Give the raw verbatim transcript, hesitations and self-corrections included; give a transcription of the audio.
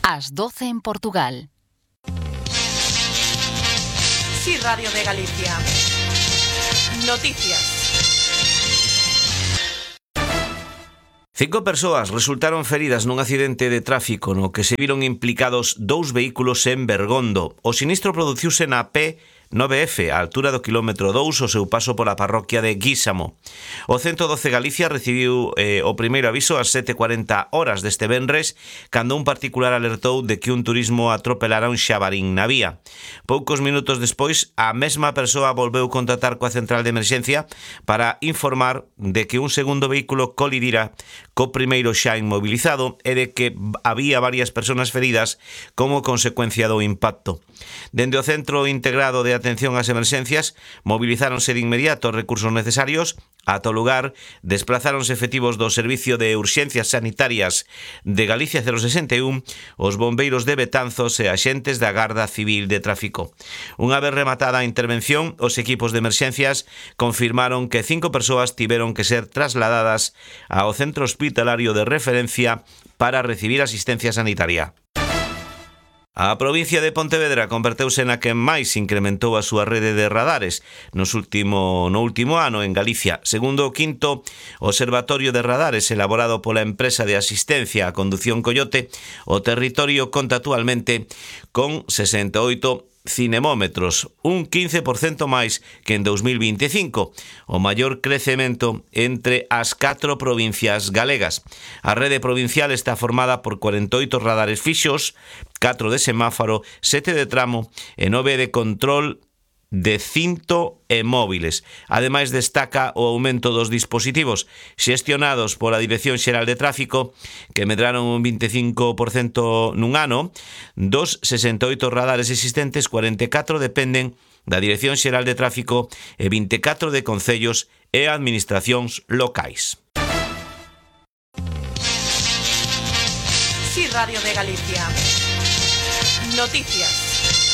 Ás doce en Portugal. Sí, Radio de Galicia. Noticias. Cinco persoas resultaron feridas nun accidente de tráfico no que se viron implicados dous vehículos en Bergondo. O sinistro produciuse na P nove F, á altura do quilómetro dous, o seu paso pola parroquia de Guísamo. O ciento doce Galicia recibiu eh, o primeiro aviso ás sete e cuarenta horas deste venres, cando un particular alertou de que un turismo atropelara un xabarín na vía. Poucos minutos despois, a mesma persoa volveu contactar coa central de emerxencia para informar de que un segundo vehículo colidira co primeiro xa inmobilizado e de que había varias persoas feridas como consecuencia do impacto. Dende o Centro Integrado de Atención ás Emerxencias, movilizáronse de inmediato os recursos necesarios. Ata o lugar, desplazáronse efectivos do Servicio de Urxencias Sanitarias de Galicia cero sesenta e un, os bombeiros de Betanzos e axentes da Garda Civil de Tráfico. Unha vez rematada a intervención, os equipos de emerxencias confirmaron que cinco persoas tiveron que ser trasladadas ao centro hospitalario de referencia para recibir asistencia sanitaria. A provincia de Pontevedra converteuse na que máis incrementou a súa rede de radares nos último, no último ano en Galicia. Segundo o quinto Observatorio de Radares elaborado pola empresa de asistencia á condución Coyote, o territorio conta actualmente con sesenta e oito cinemómetros, un quince por cento máis que en dous mil vinte e cinco, o maior crecemento entre as catro provincias galegas. A rede provincial está formada por cuarenta e oito radares fixos, catro de semáforo, sete de tramo e nove de control de cinto e móviles. Ademais, destaca o aumento dos dispositivos xestionados pola Dirección Xeral de Tráfico, que medraron un vinte e cinco por cento nun ano. Dos sesenta e oito radares existentes, cuarenta e catro dependen da Dirección Xeral de Tráfico e vinte e catro de concellos e administracións locais. Sí, Radio de Galicia. Noticias.